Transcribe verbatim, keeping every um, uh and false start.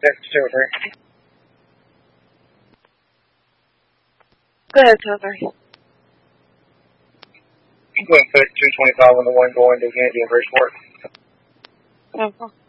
Next two or three. Go ahead, two or three. Go ahead and put two twenty-five on the one going to Unity and Bridgeport. Okay.